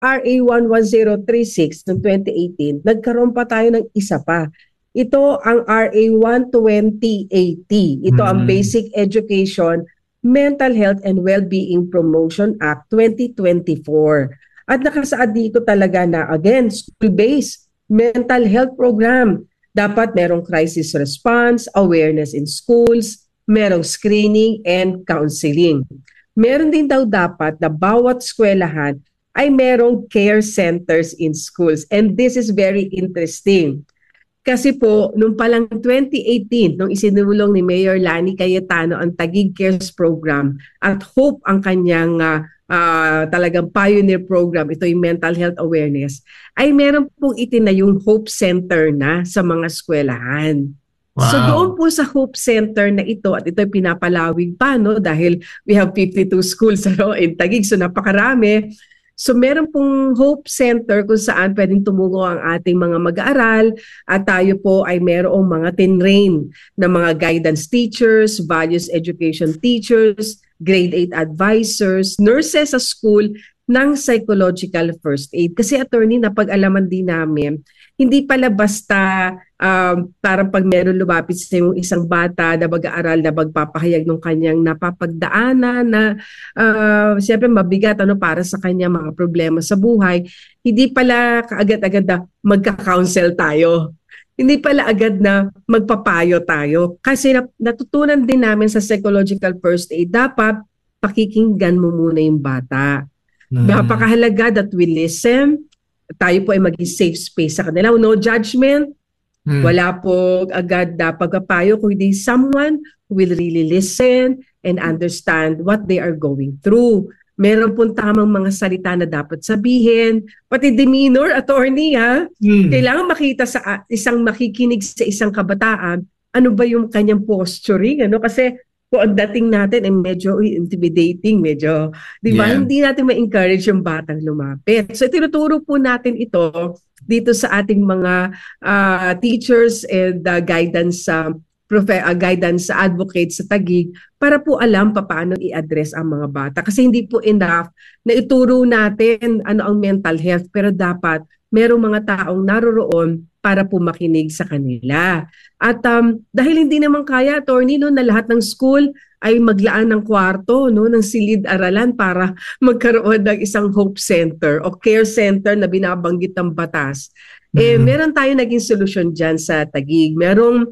RA 11036 noong 2018, nagkaroon pa tayo ng isa pa. Ito ang RA 12080. Ito ang Basic Education, Mental Health and Wellbeing Promotion Act 2024. At nakasaad dito talaga na, again, school-based mental health program. Dapat merong crisis response, awareness in schools, merong screening and counseling. Meron din daw dapat na bawat eskwelahan ay merong care centers in schools. And this is very interesting. Kasi po, nung palang 2018, nung isinulong ni Mayor Lani Cayetano ang Taguig Cares Program at HOPE ang kanyang talagang pioneer program, ito yung mental health awareness, ay meron pong itinayong HOPE Center na sa mga eskwelahan. Wow. So doon po sa HOPE Center na ito, at ito ay pinapalawig pa, no, dahil we have 52 schools in Taguig, so napakarami. So meron pong HOPE Center kung saan pwedeng tumugo ang ating mga mag-aaral at tayo po ay merong mga tinrain na mga guidance teachers, values education teachers, grade 8 advisors, nurses sa school ng psychological first aid. Kasi attorney, napag-alaman din namin, hindi pala basta parang pag meron lumapit sa isang bata na mag-aaral na magpapahayag ng kanyang napapagdaanan na siyempre mabigat para sa kanya mga problema sa buhay, hindi pala kaagad-agad na magka-counsel tayo. Hindi pala agad na magpapayo tayo. Kasi natutunan din namin sa psychological first aid, dapat pakikinggan mo muna yung bata. Napakahalaga that we listen. Tayo po ay maging safe space sa kanila. No judgment. Wala po agad na pagpapayo, kundi someone who will really listen and understand what they are going through. Meron pong tamang mga salita na dapat sabihin. Pati demeanor, attorney, ha? Kailangan makita sa isang makikinig sa isang kabataan, ano ba yung kanyang posturing? Kasi kung ang dating natin ay medyo intimidating, medyo, di ba? Yeah. Hindi natin ma-encourage yung batang lumapit. So tinuturo po natin ito dito sa ating mga teachers and guidance guidance advocates sa Taguig para po alam paano i-address ang mga bata. Kasi hindi po enough na ituro natin ano ang mental health, pero dapat merong mga taong naroroon para po makinig sa kanila. At dahil hindi naman kaya, attorney, na lahat ng school ay maglaan ng kwarto, ng silid-aralan para magkaroon ng isang HOPE Center o care center na binabanggit ng batas. Meron tayo naging solusyon dyan sa Taguig. Merong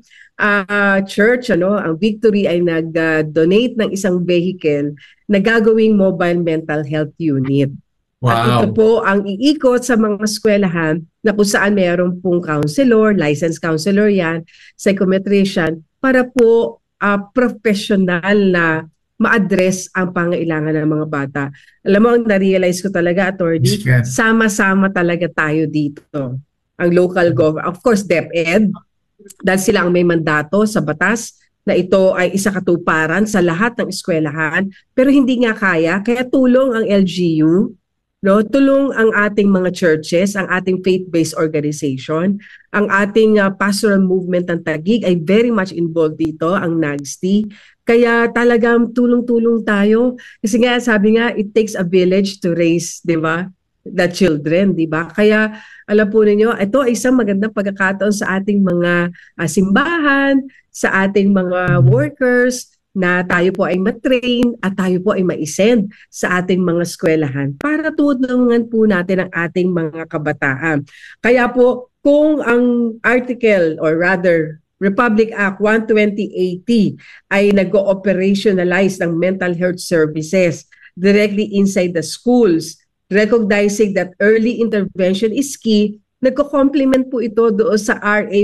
church, ang Victory ay nag-donate ng isang vehicle na gagawing mobile mental health unit. Wow. At ito po ang iikot sa mga eskwelahan na kung saan mayroon pong counselor, licensed counselor yan, psychometrician, para po professional na ma-address ang pangailangan ng mga bata. Alam mo, ang na-realize ko talaga, attorney, sama-sama talaga tayo dito. Ang local government, of course, DepEd, dahil sila ang may mandato sa batas na ito ay isa katuparan sa lahat ng eskwelahan, pero hindi nga kaya tulong ang LGU, tulong ang ating mga churches, ang ating faith-based organization, ang ating pastoral movement ng Taguig ay very much involved dito, ang NAGSTI. Kaya talagang tulong-tulong tayo. Kasi nga, sabi nga, it takes a village to raise, di ba, the children, di ba? Kaya alam po ninyo, ito ay isang magandang pagkakataon sa ating mga simbahan, sa ating mga workers, na tayo po ay matrain at tayo po ay ma-send sa ating mga eskwelahan para tulungan po natin ang ating mga kabataan. Kaya po, kung ang article or rather Republic Act 12080 ay nag-operationalize ng mental health services directly inside the schools, recognizing that early intervention is key, nagko-complement po ito doon sa RA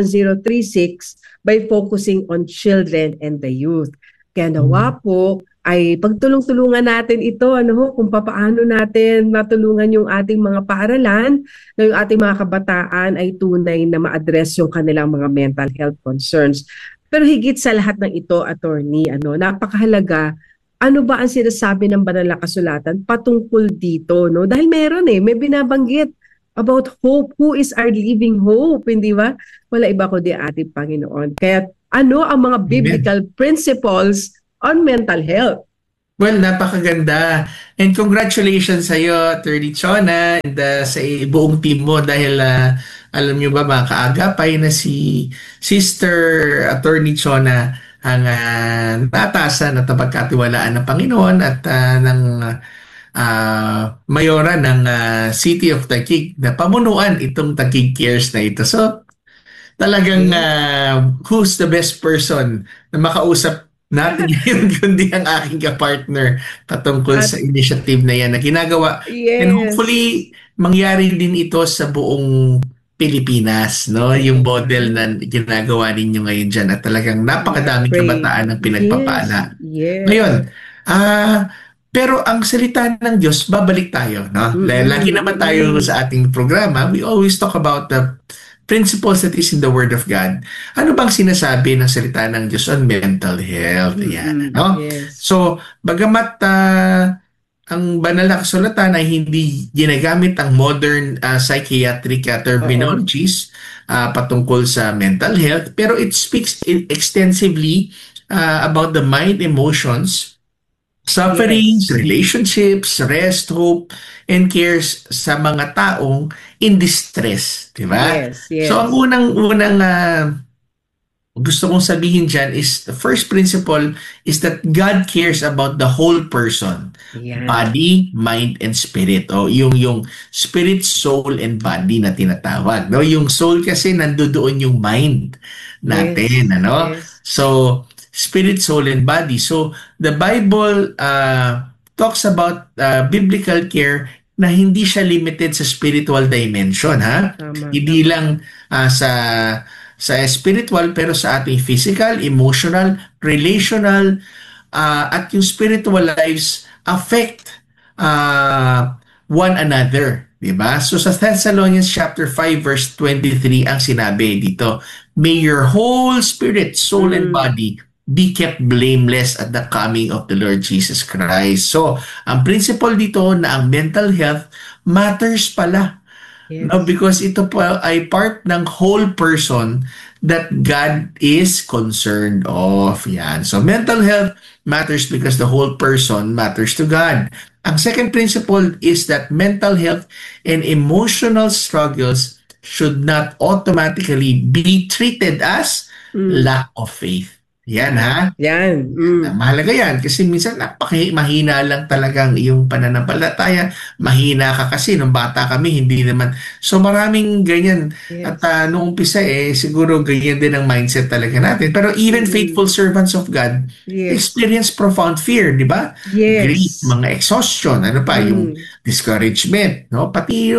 11036 by focusing on children and the youth. Kaya nawa po ay pagtulong-tulungan natin ito, kung paano natin matulungan yung ating mga paaralan, na yung ating mga kabataan ay tunay na ma-address yung kanilang mga mental health concerns. Pero higit sa lahat ng ito, attorney, napakahalaga, ano ba ang sinasabi ng banal na kasulatan patungkol dito? Dahil meron may binabanggit about hope. Who is our living hope? Hindi ba? Wala iba kundi ating Panginoon. Kaya ano ang mga biblical principles on mental health? Well, napakaganda. And congratulations sa iyo, Attorney Chona, and sa buong team mo dahil alam niyo ba mga kaagapay na si Sister Attorney Chona ang naatasan at napagkatiwalaan ng Panginoon at ng mayora ng City of Taguig na pamunuan itong Taguig Cares na ito. So, talagang Okay. who's the best person na makausap natin ngayon kundi ang aking kapartner patungkol At sa initiative na yan na ginagawa. And yes. hopefully, mangyari din ito sa buong Pilipinas, no? Oo Yung nga. model na ginagawa ninyo ngayon dyan at talagang Yeah, napakadaming pray. kabataan ang Yes. pinagpapala. Yes. Ngayon, pero ang salita ng Diyos, babalik tayo, no? Lagi Mm-mm. naman tayo Mm-mm. sa ating programa, we always talk about the principles that is in the Word of God. Ano bang sinasabi ng salita ng Diyos on mental health? Ayan, Mm-mm. no? Yes. So, bagamat ang banal na kasulatan ay hindi ginagamit ang modern psychiatric Oo. terminologies patungkol sa mental health, pero it speaks extensively about the mind, emotions, sufferings, Yes. relationships, rest, hope, and cares sa mga taong in distress, di ba? Yes. So ang Yes. unang gusto kong sabihin dyan is the first principle is that God cares about the whole person. Yan. Body, mind, and spirit. O yung spirit, soul, and body na tinatawag. No? Yung soul kasi nandoon yung mind natin. Yes. Ano? Yes. So, spirit, soul, and body. So, the Bible talks about biblical care na hindi siya limited sa spiritual dimension. Ha? Tama. Hindi Tama. lang sa spiritual pero sa ating physical, emotional, relational, at yung spiritual lives affect one another. Diba? So sa Thessalonians chapter 5 verse 23 ang sinabi dito, may your whole spirit, soul, and Mm. body be kept blameless at the coming of the Lord Jesus Christ. So, ang principle dito na ang mental health matters pala. No, Yes. because ito po ay part ng whole person that God is concerned of. Yan. So mental health matters because the whole person matters to God. Ang second principle is that mental health and emotional struggles should not automatically be treated as Mm. lack of faith. Yan ha. Yan. Mm. Mahalaga yan kasi minsan mahina lang talagang iyong pananampalataya. Mahina ka kasi nung bata kami, hindi naman. So maraming ganyan. At Yes. noong umpisa siguro ganyan din ang mindset talaga natin. Pero even faithful Mm-mm. servants of God Yes. experience profound fear, di ba? Grief, Yes. mga exhaustion, ano pa, yung Mm. discouragement, no? Pati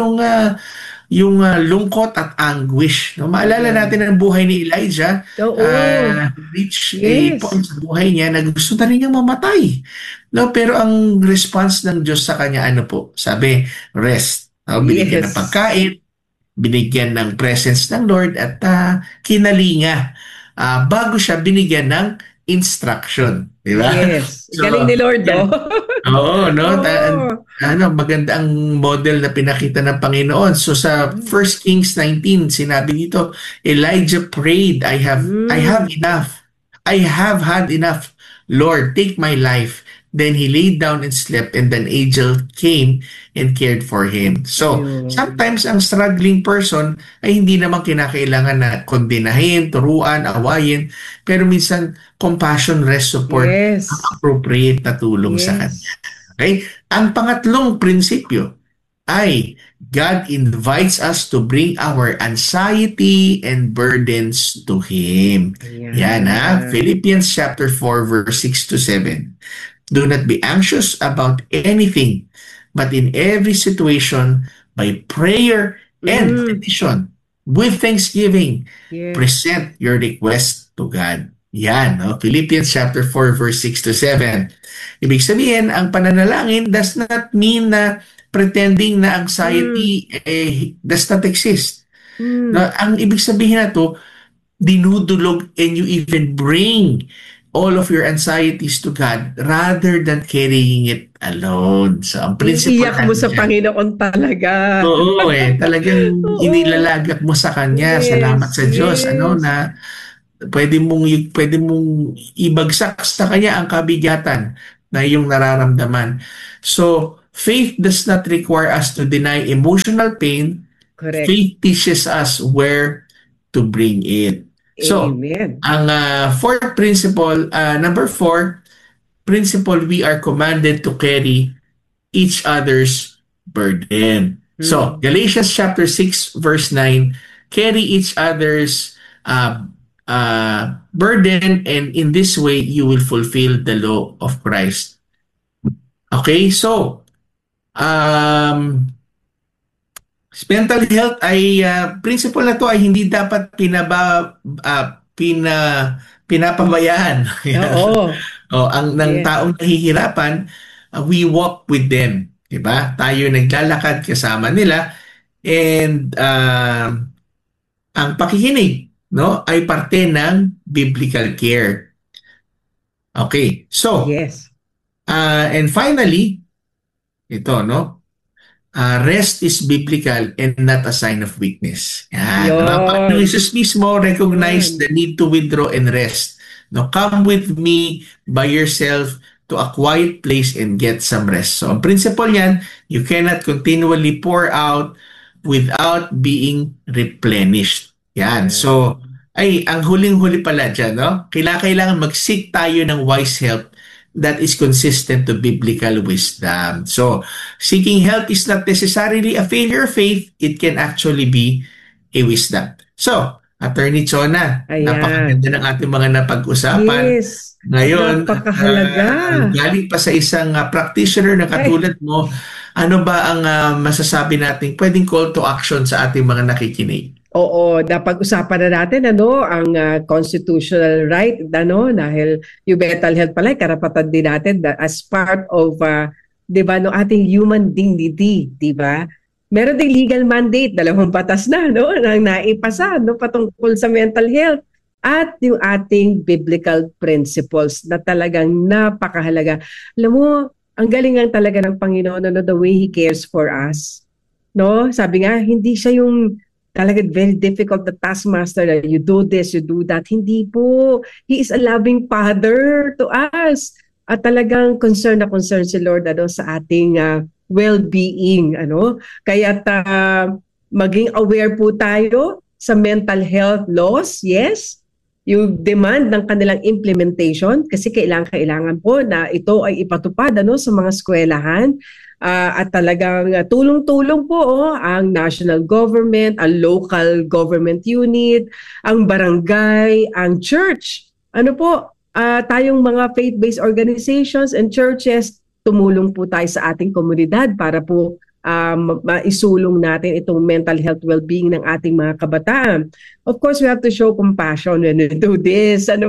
yung lungkot at anguish. No? Maalala Yan. natin ang buhay ni Elijah, Oo. reach a point Yes. sa buhay niya na gusto na rin niyang mamatay. No? Pero ang response ng Diyos sa kanya, ano po? Sabi, rest. No? Binigyan ng Yes. pagkain, binigyan ng presence ng Lord at kinalinga. Bago siya binigyan ng instruction. Di ba? Yes. So, Galing ni Lord, yan. oh. Oo, no? Oo. Maganda ang model na pinakita ng Panginoon. So sa Mm. First Kings 19, sinabi dito, Elijah prayed, I have Mm. enough. I have had enough. Lord, take my life. Then he laid down and slept, and an angel came and cared for him. So, Ayun. sometimes ang struggling person ay hindi naman kinakailangan na kondenahin, turuan, awayin, pero minsan compassion, rest, support, Yes. appropriate na tulong sa kanya. Yes. Okay? Ang pangatlong prinsipyo ay God invites us to bring our anxiety and burdens to Him. Yan ha. Ayan. Philippians chapter 4 verse 6 to 7. Do not be anxious about anything, but in every situation, by prayer and Mm. petition, with thanksgiving, Yes. present your request to God. Yan, no? Philippians chapter 4 verse 6 to 7. Ibig sabihin, ang pananalangin does not mean na pretending na Mm. anxiety does not exist. No, Mm. ang ibig sabihin na to, dinudulog and you even bring all of your anxieties to God rather than carrying it alone. So, ang principle Iiyak mo sa nandiyan. Panginoon talaga. Oo, talagang Oo. inilalagak mo sa Kanya. Salamat Yes. sa Diyos, Yes. na pwede mong ibagsak sa Kanya ang kabigatan. na iyong nararamdaman. So, faith does not require us to deny emotional pain. Correct. Faith teaches us where to bring it. So, Amen. ang fourth principle, number 4, principle, we are commanded to carry each other's burden. So, Galatians chapter 6 verse 9, carry each other's burden, and in this way you will fulfill the law of Christ. Okay, so mental health ay principle na to ay hindi dapat pinapabayaan. Oo. Ang ng Yes. taong nahihirapan, we walk with them, 'di ba? Tayo naglalakad kasama nila, and ang pakikinig, no, ay parte ng biblical care. Okay. So, Yes. and finally, ito, no? Rest is biblical and not a sign of weakness. Yan. Yun. Ang Jesus mismo recognize the need to withdraw and rest. No, come with me by yourself to a quiet place and get some rest. So, ang principle niyan, you cannot continually pour out without being replenished. Yan. So, ang huling-huli pala dyan, no? Kailangan mag-seek tayo ng wise help that is consistent to biblical wisdom. So, seeking help is not necessarily a failure of faith. It can actually be a wisdom. So, Attorney Chona, Ayan. napakaganda ng ating mga napag-usapan. Yes. Ngayon, Napakahalaga. galing pa sa isang practitioner na katulad mo, ano ba ang masasabi natin pwedeng call to action sa ating mga nakikinig? Oo, napag-usapan na natin ang constitutional right, dahil yung mental health pala, karapatan din natin as part of 'di ba, no, ating human dignity, 'di ba? Meron ding legal mandate, 2 batas na, no, nang naipasa, no, patungkol sa mental health, at yung ating biblical principles na talagang napakahalaga. Alam mo, ang galingan talaga ng Panginoon, no, the way He cares for us. No? Sabi nga, hindi siya yung talaga very difficult the taskmaster na you do this, you do that. Hindi po. He is a loving Father to us. At talagang concern si Lord sa ating well-being. Kaya maging aware po tayo sa mental health laws, yes. Yung demand ng kanilang implementation, kasi kailangan po na ito ay ipatupad sa mga eskwelahan. At talagang tulong-tulong po ang national government, ang local government unit, ang barangay, ang church. Tayong mga faith-based organizations and churches, tumulong po tayo sa ating komunidad para po maisulong natin itong mental health well-being ng ating mga kabataan. Of course, we have to show compassion when we do this. And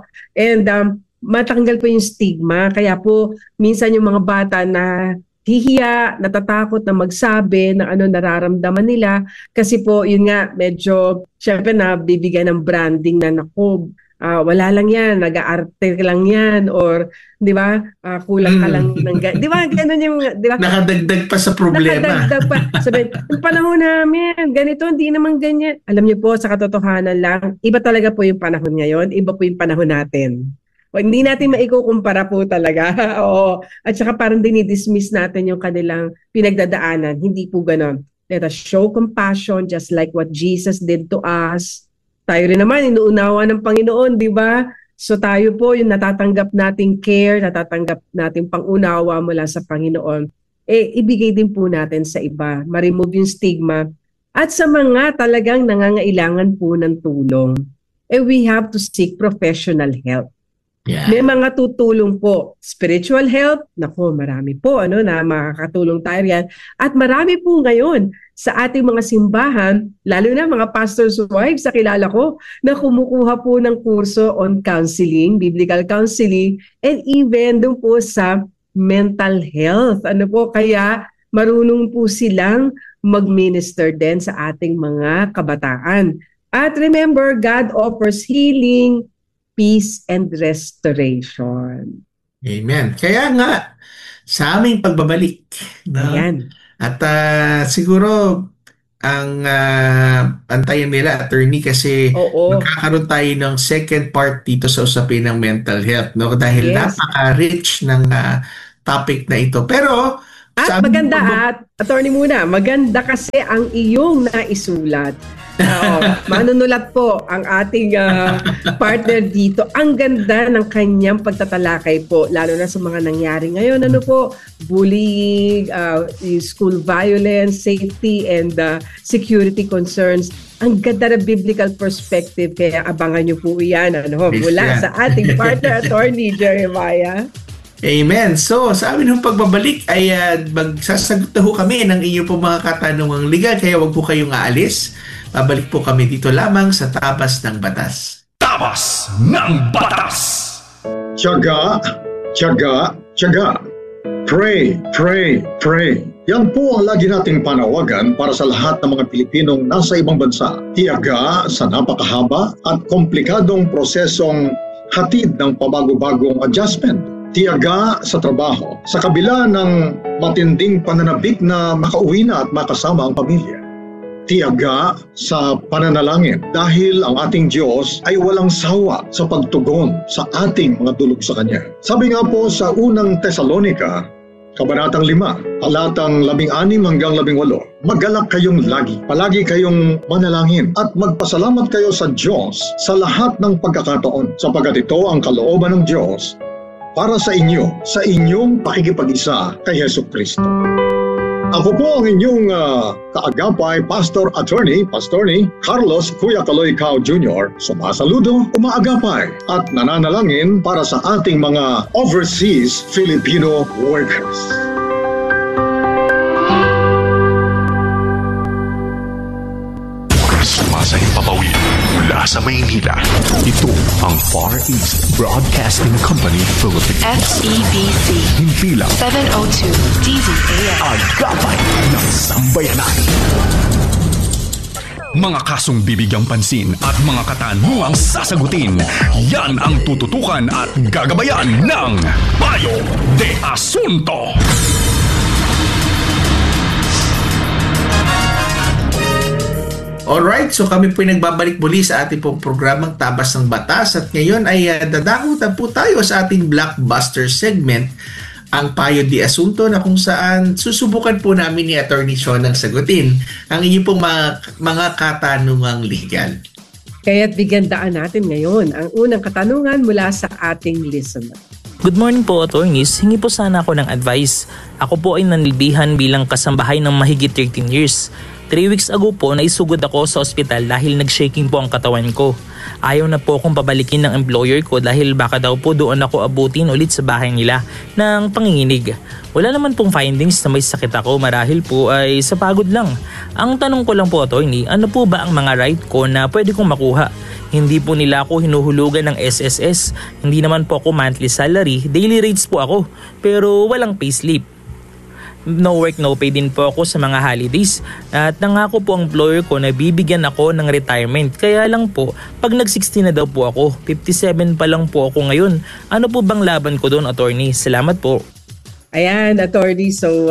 matanggal po yung stigma. Kaya po, minsan yung mga bata na hihiya, natatakot na magsabi ng nararamdaman nila, kasi po yun nga medyo syempre nabibigyan ng branding na naku, wala lang yan, nag-aarte lang yan, or di ba, kulang ka lang ng di ba, ganun yung, di ba, nakadagdag pa sa problema. Nakadagdag pa. Sabi, yung panahon namin, ganito, hindi naman ganyan. Alam niyo po, sa katotohanan lang, iba talaga po yung panahon ngayon, iba po yung panahon natin. Hindi natin maikukumpara po talaga. Oo. At saka parang dinidismiss natin yung kanilang pinagdadaanan. Hindi po ganon. Let us show compassion just like what Jesus did to us. Tayo rin naman, inuunawa ng Panginoon, di ba? So tayo po, yung natatanggap nating care, natatanggap nating pangunawa mula sa Panginoon, ibigay din po natin sa iba. Ma-remove yung stigma. At sa mga talagang nangangailangan po ng tulong, we have to seek professional help. Yeah. May mga tutulong po. Spiritual health, nako, marami po na makakatulong tayo yan. At marami po ngayon sa ating mga simbahan, lalo na mga pastors' wives sa kilala ko, na kumukuha po ng kurso on counseling, biblical counseling, and even doon po sa mental health. Kaya marunong po silang mag-minister din sa ating mga kabataan. At remember, God offers healing, peace, and restoration. Amen. Kaya nga, sa aming pagbabalik, no? Ayan. At siguro, ang antayin nila, attorney, kasi Oo. magkakaroon tayo ng second part dito sa usapin ng mental health, no? Dahil Yes. napaka-rich ng topic na ito. Pero, At sabi mo, maganda attorney muna, maganda kasi ang iyong naisulat. Oo, manunulat po ang ating partner dito. Ang ganda ng kanyang pagtatalakay po, lalo na sa mga nangyari ngayon. Ano po, bullying, school violence, safety, and security concerns. Ang ganda ng biblical perspective, kaya abangan niyo po yan mula sa ating partner, Attorney Jeremiah. Amen. So, sa amin ng pagbabalik ay magsasagot na ho kami ng inyong po mga katanungang legal, kaya wag po kayong aalis. Babalik po kami dito lamang sa Tabas ng Batas. Tabas ng Batas! Tiyaga, tiyaga, tiyaga. Pray, pray, pray. Yan po ang lagi nating panawagan para sa lahat ng mga Pilipinong nasa ibang bansa. Tiyaga sa napakahaba at komplikadong prosesong hatid ng pabago-bagong adjustment. Tiyaga sa trabaho, sa kabila ng matinding pananabik na makauwi na at makasama ang pamilya. Tiyaga sa pananalangin dahil ang ating Diyos ay walang sawa sa pagtugon sa ating mga dulog sa Kanya. Sabi nga po sa unang Tesalonica, Kabanatang 5, talatang 16 hanggang 18, maggalak kayong lagi, palagi kayong manalangin at magpasalamat kayo sa Diyos sa lahat ng pagkakataon, sapagkat ito ang kalooban ng Diyos para sa inyo, sa inyong pakikipag-isa kay Hesus Kristo. Ako po ang inyong kaagapay, Pastor Attorney Carlos Kuya Kaloy Cao Jr. Sumasaludo, umaagapay at nananalangin para sa ating mga overseas Filipino workers. Sumasahing papawid mula sa Maynila. Ito ang Far East Broadcasting Company Philippines. FEBC. Himpilang 702 DZAM. Agapay ng Sambayanan. Mga kasong bibigyang pansin at mga katanungang sasagutin. Yan ang tututukan at gagabayan ng Payo de Asunto. Alright, so kami po ay nagbabalik muli sa ating pong programang Tabas ng Batas at ngayon ay dadakutan po tayo sa ating blockbuster segment, ang Payo de Asunto, na kung saan susubukan po namin ni Attorney Sean ang sagutin ang inyong pong mga katanungang legal. Kaya't bigyan daan natin ngayon ang unang katanungan mula sa ating listener. Good morning po, attorneys. Hingi po sana ako ng advice. Ako po ay nanilbihan bilang kasambahay ng mahigit 13 years. 3 weeks ago po, naisugod ako sa ospital dahil nag-shaking po ang katawan ko. Ayaw na po akong pabalikin ng employer ko dahil baka daw po doon ako abutin ulit sa bahay nila ng panginginig. Wala naman pong findings na may sakit ako, marahil po ay sa pagod lang. Ang tanong ko lang po, attorney, ano po ba ang mga right ko na pwede kong makuha? Hindi po nila ako hinuhulugan ng SSS, hindi naman po ako monthly salary, daily rates po ako, pero walang payslip. No work, no pay din po ako sa mga holidays at nangako po ang employer ko na bibigyan ako ng retirement. Kaya lang po, pag nag-60 na daw po ako, 57 pa lang po ako ngayon. Ano po bang laban ko doon, attorney? Salamat po. Ayan, attorney. So,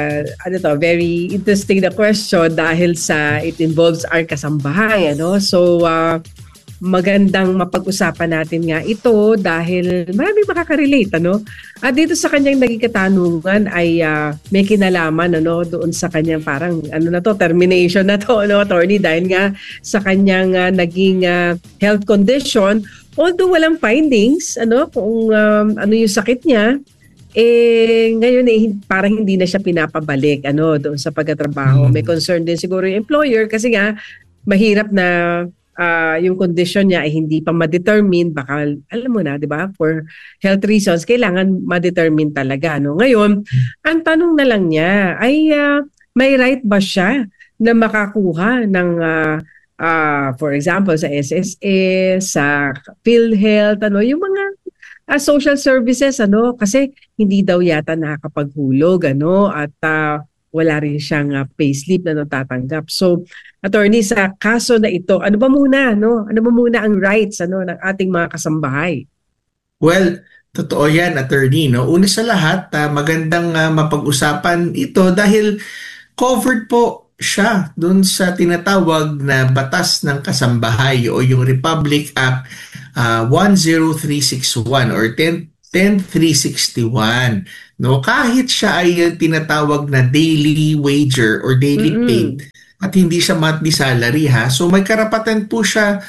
very interesting na question dahil sa it involves our kasambahay. So, magandang mapag-usapan natin nga ito dahil maraming makaka-relate. At dito sa kanyang naging katanungan ay may kinalaman doon sa kanyang parang termination na to, attorney, dahil nga sa kanyang naging health condition. Although walang findings kung ano yung sakit niya, ngayon parang hindi na siya pinapabalik doon sa pagtatrabaho. May concern din siguro yung employer kasi nga mahirap na yung condition niya ay hindi pa ma-determine, baka alam mo na, 'di ba? For health reasons, kailangan ma-determine talaga, Ngayon, ang tanong na lang niya ay may right ba siya na makakuha ng for example sa SSS, sa PhilHealth, yung mga social services, kasi hindi daw yata nakakapaghulog, at wala rin siyang payslip na natatanggap. So, attorney, sa kaso na ito, ano ba muna ang rights ng ating mga kasambahay? Well, totoo yan, attorney. Una sa lahat, magandang mapag-usapan ito dahil covered po siya doon sa tinatawag na Batas ng Kasambahay o yung Republic Act 10361 or 10361. No, kahit siya ay tinatawag na daily wager or daily paid at hindi siya monthly salary ha. So may karapatan po siya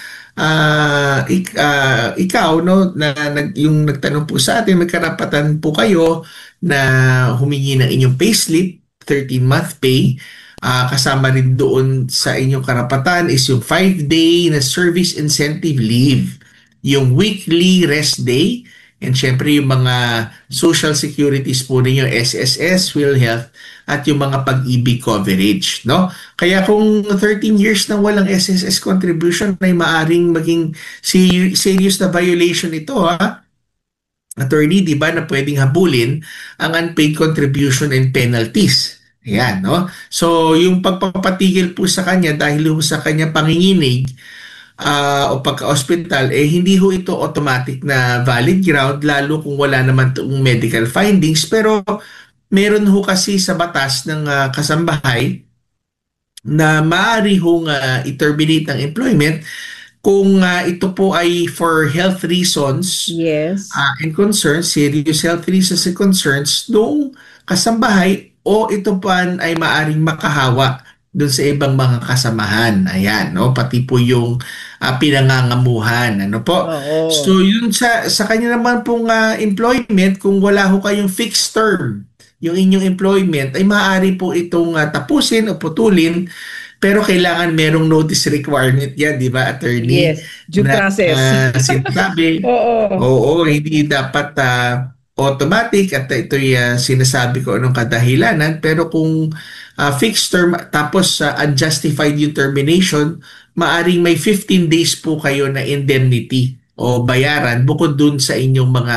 ikaw no na yung nagtanong po sa atin, may karapatan po kayo na humingi ng inyong payslip, 13-month pay. Kasama rin doon sa inyong karapatan is yung 5-day na service incentive leave, yung weekly rest day, and syempre yung mga social securities po ninyo, SSS, PhilHealth, at yung mga pag-ibig coverage, no? Kaya kung 13 years nang walang SSS contribution ay maaring maging serious na violation ito, ha? Attorney, di ba, na pwedeng habulin ang unpaid contribution and penalties. Ayan, no? So, yung pagpapatigil po sa kanya dahil sa kanya panginginig, o pagka-hospital, hindi ho ito automatic na valid ground lalo kung wala naman itong medical findings. Pero meron ho kasi sa batas ng kasambahay na maaari hong i-terminate ng employment kung ito po ay for health reasons and concerns, serious health reasons and concerns noong kasambahay o ito pa ay maaring makahawa doon sa ibang mga kasamahan. Ayan, no? Pati po yung pinangangamuhan. Ano po? Oo. So, yun sa kanya naman pong employment, kung wala ho kayong fixed term, yung inyong employment, ay maaari po itong tapusin o putulin, pero kailangan merong notice requirement yan, di ba, attorney? Yes, due process. Sinasabi, Oo. hindi dapat automatic at ito'y sinasabi ko anong kadahilanan, pero kung fixed term tapos unjustified yung termination, maaring may 15 days po kayo na indemnity o bayaran bukod dun sa inyong mga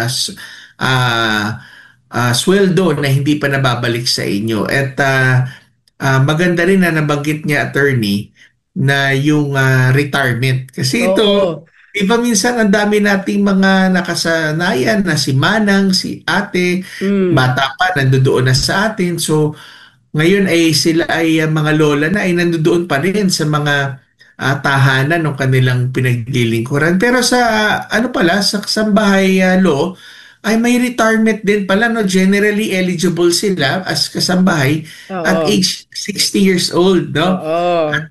sweldo na hindi pa nababalik sa inyo. At maganda rin na nabanggit niya, attorney, na yung retirement. Kasi ito, iba minsan ang dami nating mga nakasanayan na si Manang, si ate, bata pa, nandoon na sa atin. So, ngayon ay sila ay mga lola na ay nandoon pa rin sa mga tahanan ng kanilang pinaglilingkuran. Pero sa sa kasambahay law ay may retirement din pala, no? Generally eligible sila as kasambahay at age 60 years old, no? At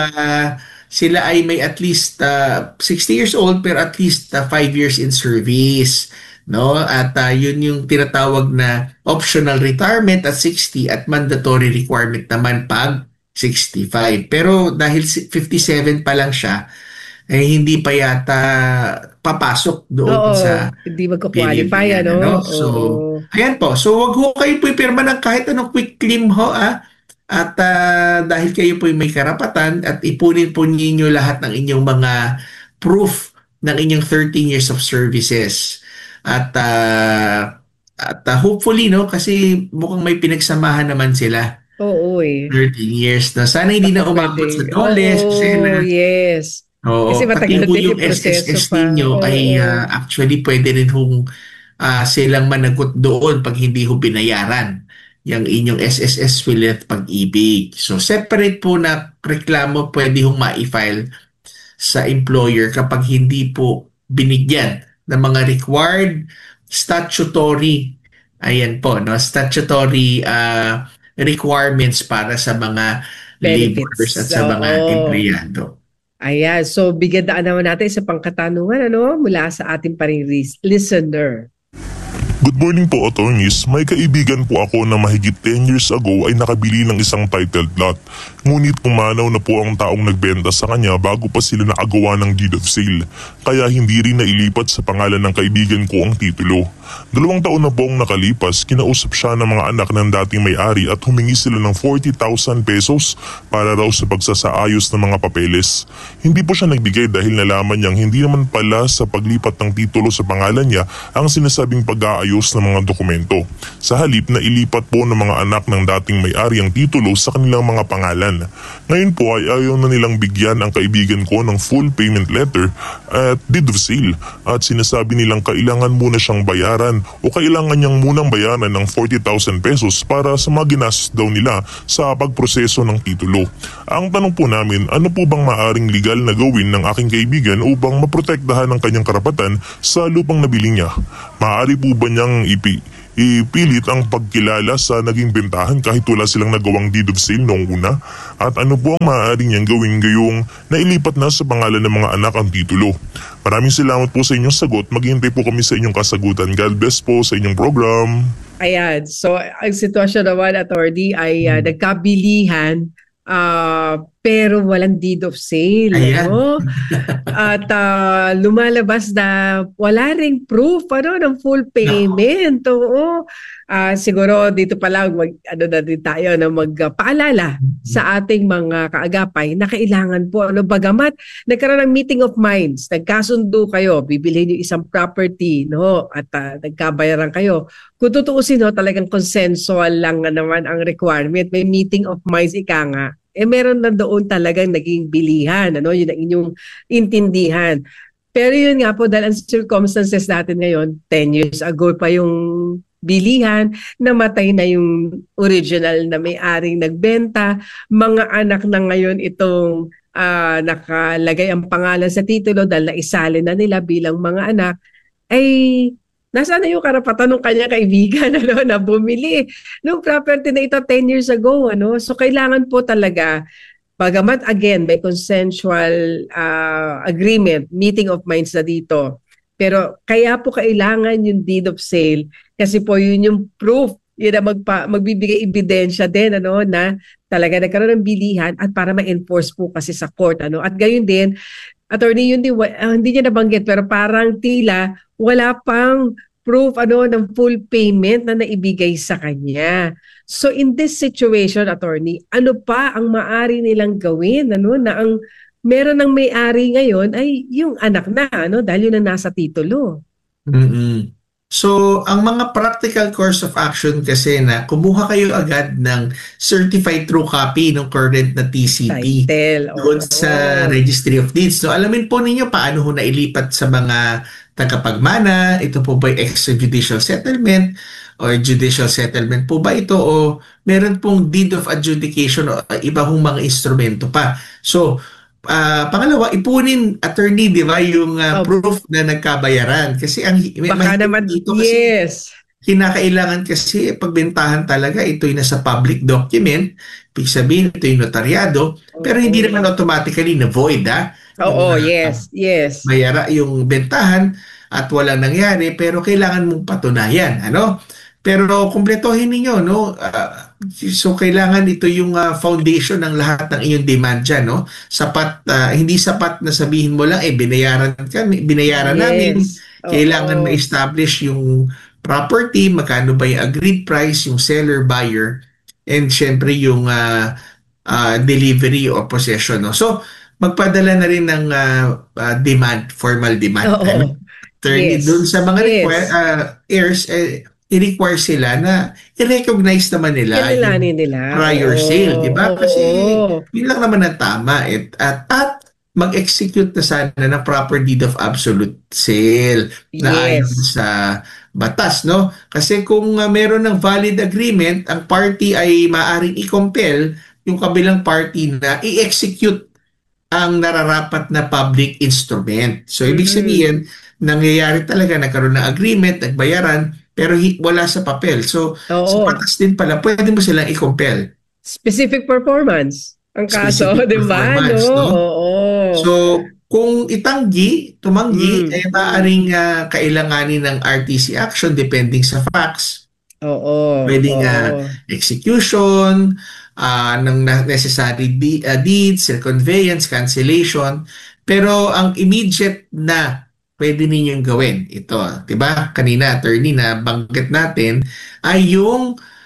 sila ay may at least 60 years old pero at least 5 years in service, no? At yun yung tinatawag na optional retirement at 60 at mandatory requirement naman pag 65. Pero dahil 57 pa lang siya, hindi pa yata papasok doon sa hindi magko-qualify, ano? So, ayan po. So, wag ho kayo po ipirma ng kahit anong quick claim ho, At dahil kayo po may karapatan at ipunin po ninyo lahat ng inyong mga proof ng inyong 13 years of services. At hopefully, no, kasi mukhang may pinagsamahan naman sila. 13 years na. Sana hindi na umabot sa doles. Yes. Oo, kasi matagal din yung SSS ninyo ay actually pwede rin hong silang managot doon pag hindi ho binayaran yung inyong SSS PhilHealth Pag-ibig. So separate po na reklamo pwede hong ma-file sa employer kapag hindi po binigyan ng mga required statutory statutory requirements para sa mga laborers at sa mga empleyado. Ayan, so bigyan daan naman natin sa pangkatanungan mula sa ating paring listener. Good morning po, attorneys. May kaibigan po ako na mahigit 10 years ago ay nakabili ng isang titled lot. Ngunit pumanaw na po ang taong nagbenta sa kanya bago pa sila nakagawa ng deed of sale. Kaya hindi rin nailipat sa pangalan ng kaibigan ko ang titulo. 2 taon na po ang nakalipas, kinausap siya ng mga anak ng dating may-ari at humingi sila ng 40,000 pesos para raw sa pagsasaayos ng mga papeles. Hindi po siya nagbigay dahil nalaman niyang hindi naman pala sa paglipat ng titulo sa pangalan niya ang sinasabing pag-aayos maayos na mga dokumento. Sa halip na ilipat po ng mga anak ng dating may-ari ang titulo sa kanilang mga pangalan. Ngayon po ay ayaw na nilang bigyan ang kaibigan ko ng full payment letter at deed of sale at sinasabi nilang kailangan muna siyang bayaran o kailangan niyang munang bayaran ng 40,000 pesos para sa mga ginastos daw nila sa pagproseso ng titulo. Ang tanong po namin, ano po bang maaring legal na gawin ng aking kaibigan upang maprotektahan ang kanyang karapatan sa lupang nabili niya? Maaari po ba niyang ipilit ang pagkilala sa naging bentahan kahit wala silang nagawang deed of sale noong una? At ano po ang maaari niyang gawin gayong nailipat na sa pangalan ng mga anak ang titulo? Maraming salamat po sa inyong sagot. Maghihintay po kami sa inyong kasagutan. God bless po sa inyong program. Ayan. So, ang sitwasyon naman, attorney, ay nagkabilihan pero walang deed of sale. Ayan. No? At lumalabas na wala ring proof ng full payment. Oo. Siguro dito pa lang na din tayo na magpaalala sa ating mga kaagapay na kailangan po bagamat nagkaroon ng meeting of minds, nagkasundo kayo, bibilhin yung isang property, no, at nagkabayaran kayo. Kung tutuusin, talagang consensual lang naman ang requirement. May meeting of minds, ika nga. Meron na doon talagang naging bilihan, yun ang inyong intindihan. Pero yun nga po, dahil ang circumstances natin ngayon, 10 years ago pa yung bilihan, namatay na yung original na may-aring nagbenta, mga anak na ngayon itong nakalagay ang pangalan sa titulo dahil naisali na nila bilang mga anak, ay nasaan na yung karapatan ng kanya kaibigan na bumili ng property na ito 10 years ago. So kailangan po talaga, bagamat again may consensual agreement, meeting of minds na dito. Pero kaya po kailangan yung deed of sale kasi po yun yung proof, yun na magbibigay ebidensya din na talaga nagkaroon ng bilihan at para ma-enforce po kasi sa court. At gayon din, attorney, yun din, hindi niya nabanggit pero parang tila wala pang proof ng full payment na naibigay sa kanya. So in this situation, attorney, ano pa ang maari nilang gawin na ang meron ng may-ari ngayon ay yung anak na dahil yun ang nasa titulo. Mm-hmm. So, ang mga practical course of action kasi na kumuha kayo agad ng certified true copy ng current na TCP doon sa Registry of Deeds. So, alamin po ninyo paano ho nailipat sa mga tagapagmana. Ito po ba extrajudicial settlement or judicial settlement po ba ito o meron pong deed of adjudication o iba hong mga instrumento pa. So, pangalawa, ipunin, attorney, di ba, yung proof na nagkabayaran. Kasi ang baka naman, dito kasi, kinakailangan kasi pagbentahan talaga, ito'y nasa public document, ibig sabihin, ito'y notaryado, pero hindi naman automatically na void, yes. Mayara yung bentahan at walang nangyari, pero kailangan mong patunayan, Pero kumpletohin ninyo, so kailangan ito yung foundation ng lahat ng iyong demand dyan, Sapat, hindi sapat na sabihin mo lang, binayaran namin. Kailangan ma-establish yung property, magkano ba yung agreed price, yung seller, buyer, and syempre yung delivery or possession, So, magpadala na rin ng demand, formal demand. Doon sa mga heirs, i-require sila na i-recognize naman nila yung prior sale, di ba? Kasi yun lang naman ang tama. At mag-execute na sana ng proper deed of absolute sale na ayon sa batas, Kasi kung meron ng valid agreement, ang party ay maaaring i-compel yung kabilang party na i-execute ang nararapat na public instrument. So, ibig sabihin, nangyayari talaga, nagkaroon ng agreement, nagbayaran, pero wala sa papel. So, sa batas din pala, pwede mo silang i-compel. Specific performance ang kaso, di ba? So, kung tumanggi, maaaring kailanganin ng RTC action depending sa facts. Pwedeng execution, ng necessary deeds, conveyance, cancellation. Pero ang immediate na pwede ninyong gawin ito, 'di ba? Kanina attorney na banggit natin ay yung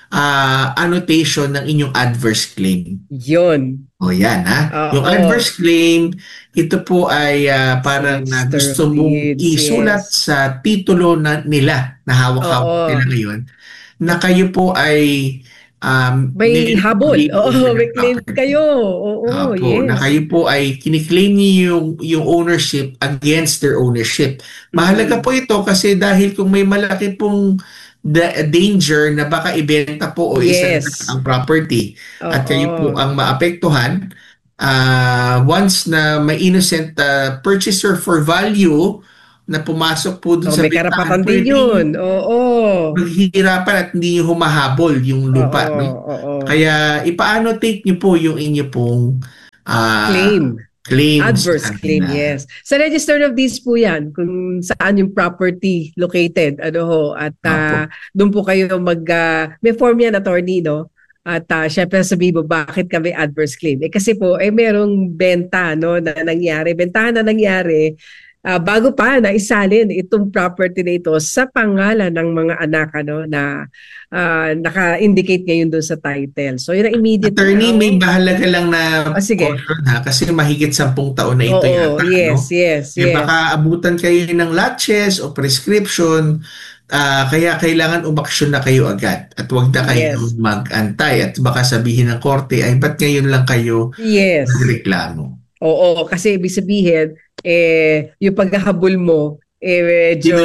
annotation ng inyong adverse claim. Yun. O yan yung adverse claim, ito po ay parang gusto mong isulat sa titulo nila na hawak-hawak nila ngayon na kayo po ay may habol. May claim kayo. Yes. Na kayo po ay kiniklaim niyo yung ownership against their ownership. Mahalaga po ito kasi dahil kung may malaki pong danger na baka ibenta po o isa ang property at kayo po ang maapektuhan, once na may innocent purchaser for value na pumasok po dun sa may karapatan din yun. Maghihirapan at hindi nyo humahabol yung lupa. Kaya ipa-annotate nyo po yung inyo pong claims. Adverse claim, yes. Sa Register of Deeds po yan, kung saan yung property located. At doon po kayo may form yan, attorney, no? At syempre sabihin mo, bakit kami adverse claim? Kasi po, merong benta na nangyari. Bentahan na nangyari bago pa na isalin itong property na ito sa pangalan ng mga anak na naka-indicate ngayon doon sa title. So yun ang immediate. Attorney, may bahalaga lang na caution kasi mahigit 10 taon na ito yata. Yes. Baka abutan kayo ng latches o prescription, kaya kailangan umaksyon na kayo agad at huwag na kayo mag-antay at baka sabihin ng korte ay ba't ngayon lang kayo nagreklamo. Oo, kasi ibig sabihin yung paghahabol mo medyo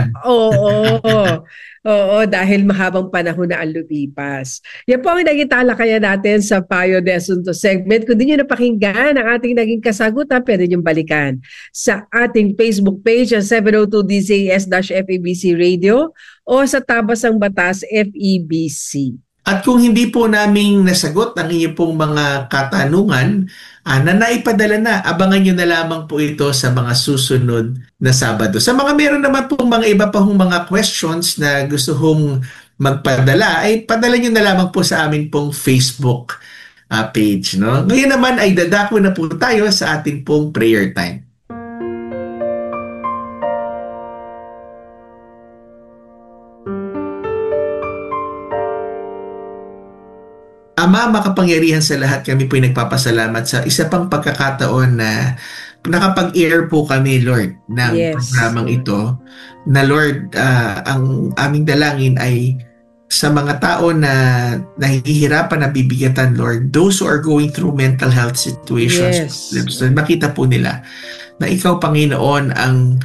dahil mahabang panahon na ang lumipas. Yan po ang naging talakayan natin sa Payo de Asunto segment. Kung di nyo napakinggan ang ating naging kasagutan, pwede nyo balikan sa ating Facebook page ang 702 DZAS-FEBC Radio o sa Tabas ng Batas FEBC. At kung hindi po namin nasagot ang inyong pong mga katanungan na naipadala na, abangan nyo na lamang po ito sa mga susunod na Sabado. Sa mga meron naman pong mga iba pa hong mga questions na gusto hong magpadala, ay padala nyo na lamang po sa amin pong Facebook page. No? Ngayon naman ay dadako na po tayo sa ating pong prayer time. Ama, makapangyarihan sa lahat, kami po ay nagpapasalamat sa isa pang pagkakataon na nakapag-air po kami, Lord, ng programang ito. Na Lord, ang aming dalangin ay sa mga tao na nahihirapan na bibigatan, Lord, those who are going through mental health situations, Lord, makita po nila na Ikaw, Panginoon, ang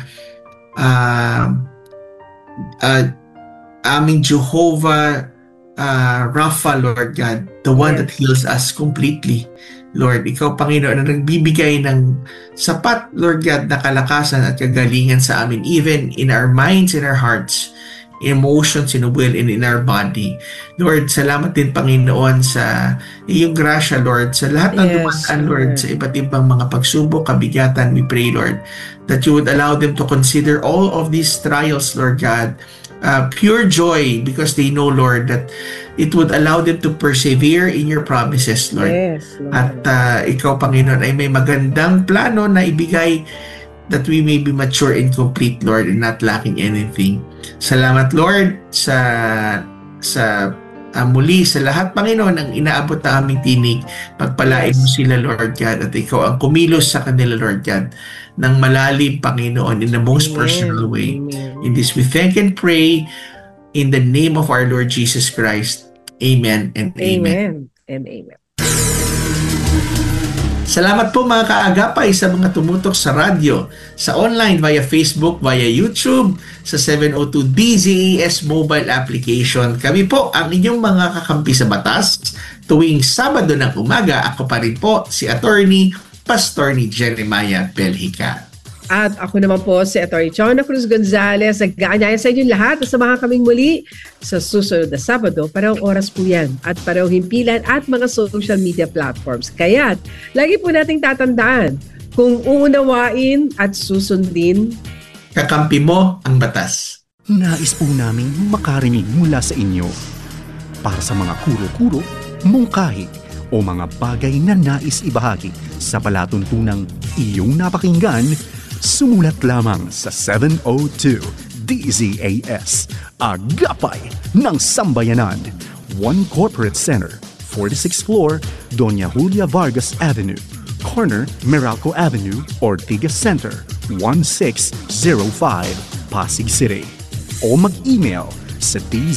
aming Jehovah Rapha, Lord God, the one that heals us completely. Lord, Ikaw, Panginoon, na nagbibigay ng sapat, Lord God, na kalakasan at kagalingan sa amin, even in our minds, in our hearts, emotions, in the will, and in our body. Lord, salamat din, Panginoon, sa iyong grasya, Lord, sa lahat ng dumaan, Lord, sa iba't ibang mga pagsubok, kabigatan. We pray, Lord, that you would allow them to consider all of these trials, Lord God, pure joy, because they know, Lord, that it would allow them to persevere in your promises, Lord. Lord. At Ikaw, Panginoon, ay may magandang plano na ibigay that we may be mature and complete, Lord, and not lacking anything. Salamat, Lord, sa muli sa lahat, Panginoon, ang inaabot na aming tinig. Pagpalain mo sila, Lord God, at Ikaw ang kumilos sa kanila, Lord God, ng malalim, Panginoon, in the most personal way. In this we thank and pray in the name of our Lord Jesus Christ. Amen and amen. And amen. Salamat po mga kaagapay sa mga tumutok sa radyo, sa online, via Facebook, via YouTube, sa 702 DZAS mobile application. Kami po ang inyong mga kakampi sa batas. Tuwing Sabado ng umaga, ako pa rin po si Attorney Pastor ni Jeremiah Belhica. At ako naman po si Atty. Chona Cruz Gonzalez. Nag-aanyaya sa inyo lahat. Samahan kaming muli sa susunod na Sabado. Parehong oras po yan. At parehong himpilan at mga social media platforms. Kaya lagi po nating tatandaan, kung uunawain at susundin, kakampi mo ang batas. Nais po naming makarinig mula sa inyo. Para sa mga kuro-kuro, mungkahi, o mga bagay na nais ibahagi sa palatuntunang iyong napakinggan, sumulat lamang sa 702 DZAS, Agapay ng Sambayanan. 1 Corporate Center, 46th floor, Doña Julia Vargas Avenue, corner Meralco Avenue, Ortigas Center, 1605, Pasig City. O mag-email sa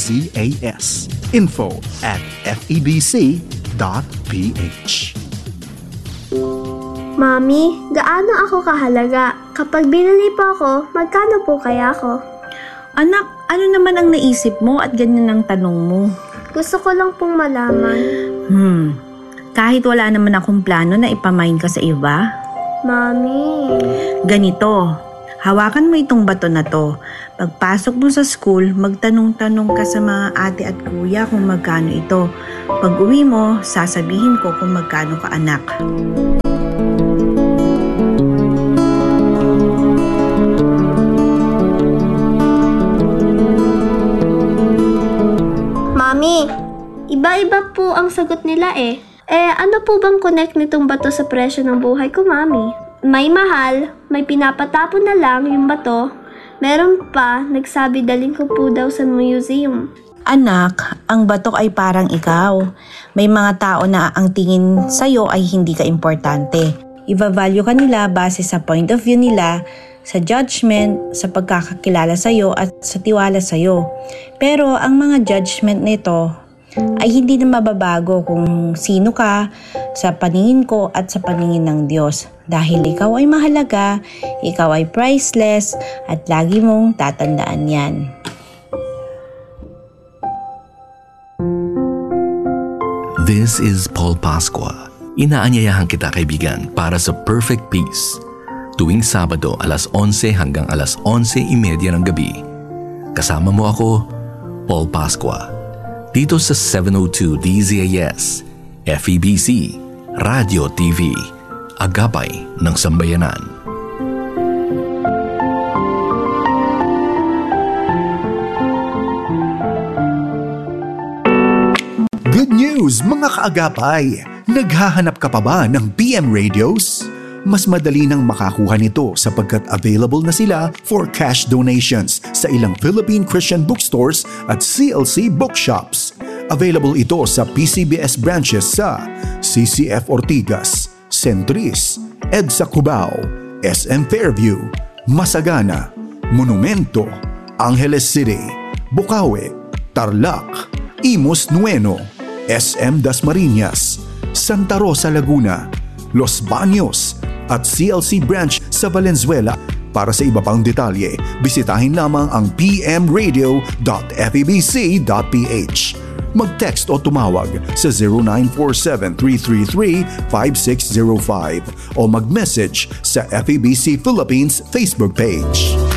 tzas@febc.ph. Mami, gaano ako kahalaga? Kapag binili po ako, magkano po kaya ako? Anak, ano naman ang naisip mo at ganyan ang tanong mo? Gusto ko lang pong malaman. Kahit wala naman akong plano na ipamain ka sa iba? Mami. Ganito, hawakan mo itong bato na to. Pagpasok mo sa school, magtanong-tanong ka sa mga ate at kuya kung magkano ito. Pag uwi mo, sasabihin ko kung magkano ka, anak. Mami, iba-iba po ang sagot nila eh. Ano po bang connect nitong bato sa presyo ng buhay ko, Mami? May mahal, may pinapatapon na lang yung bato. Meron pa, nagsabi dalhin ko po daw sa museum. Anak, ang batok ay parang ikaw. May mga tao na ang tingin sa'yo ay hindi ka importante. Iba-value ka nila base sa point of view nila, sa judgment, sa pagkakakilala sa'yo at sa tiwala sa'yo. Pero ang mga judgment nito ay hindi na mababago kung sino ka sa paningin ko at sa paningin ng Diyos. Dahil ikaw ay mahalaga, ikaw ay priceless at lagi mong tatandaan yan. This is Paul Pascua. Inaanyayahan kita, kaibigan, para sa Perfect Peace. Tuwing Sabado, alas 11 hanggang alas 11:30 ng gabi. Kasama mo ako, Paul Pascua. Dito sa 702 DZAS, FEBC, Radio TV, Agapay ng Sambayanan. Good news mga kaagapay! Naghahanap ka pa ba ng PM radios? Mas madali nang makakuha nito sapagkat available na sila for cash donations sa ilang Philippine Christian bookstores at CLC bookshops. Available ito sa PCBS branches sa CCF Ortigas, Centris, EDSA Cubao, SM Fairview, Masagana, Monumento, Angeles City, Bukawe, Tarlac, Imus Nueno, SM Dasmariñas, Santa Rosa Laguna, Los Baños, at CLC branch sa Valenzuela. Para sa iba pang detalye, bisitahin lamang ang pmradio.febc.ph. Mag-text o tumawag sa 0947-333-5605 o mag-message sa FEBC Philippines Facebook page.